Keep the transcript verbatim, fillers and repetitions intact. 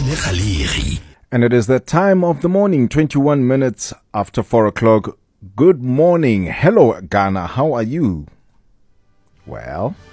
And it is that time of the morning, twenty-one minutes after four o'clock. Good morning. Hello, Ghana. How are you? Well,